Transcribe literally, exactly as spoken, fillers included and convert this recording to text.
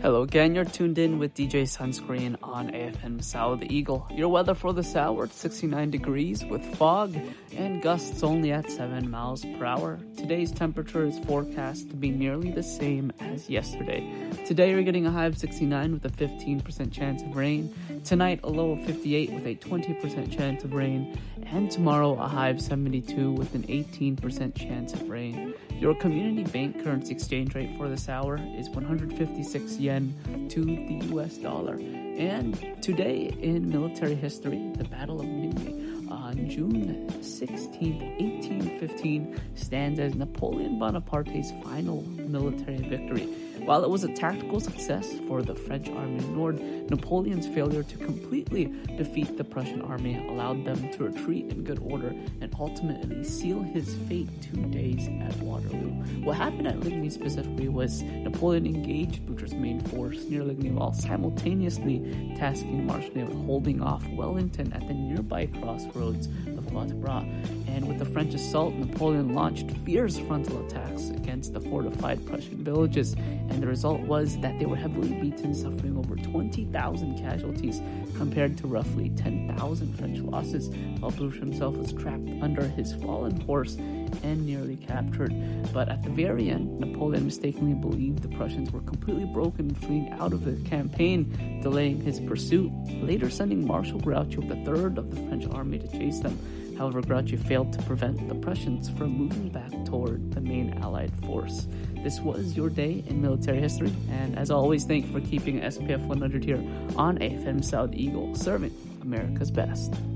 Hello again, you're tuned in with D J Sunscreen on A F M South Eagle. Your weather for this hour, sixty-nine degrees with fog and gusts only at seven miles per hour. Today's temperature is forecast to be nearly the same as yesterday. Today we're getting a high of sixty-nine with a fifteen percent chance of rain. Tonight a low of fifty-eight with a twenty percent chance of rain. And tomorrow a high of seventy-two with an eighteen percent chance of rain. Your community bank currency exchange rate for this hour is one hundred fifty-six yen to the U S dollar. And today in military history, the Battle of Midway on June sixteenth, eighteen fifteen stands as Napoleon Bonaparte's final military victory. While it was a tactical success for the French Army Nord, Napoleon's failure to completely defeat the Prussian army allowed them to retreat in good order and ultimately seal his fate two days at Waterloo. What happened at Ligny specifically was Napoleon engaged Blucher's main force near Ligny while simultaneously tasking Marshal with holding off Wellington at the nearby crossroads of Quatre Bras. And with the French assault, Napoleon launched fierce frontal attacks against the fortified Prussian villages, and the result was that they were heavily beaten, suffering over twenty thousand casualties compared to roughly ten thousand French losses, while Blucher himself was trapped under his fallen horse and nearly captured. But at the very end, Napoleon mistakenly believed the Prussians were completely broken and fleeing out of the campaign, delaying his pursuit, later sending Marshal Grouchy with a third of the French army to chase them. However, Grouchy failed to prevent the Prussians from moving back toward the main Allied force. This was your day in military history, and as always, thank you for keeping S P F one hundred here on A F M South Eagle, serving America's best.